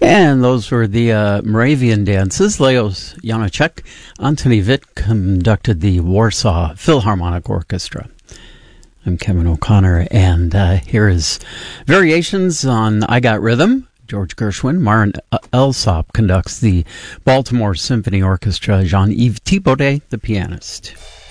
And those were the Moravian dances. Leos Janáček, Antoni Witt conducted the Warsaw Philharmonic Orchestra. I'm Kevin O'Connor, and here is variations on I Got Rhythm. George Gershwin. Marin Alsop conducts the Baltimore Symphony Orchestra. Jean-Yves Thibaudet, the pianist.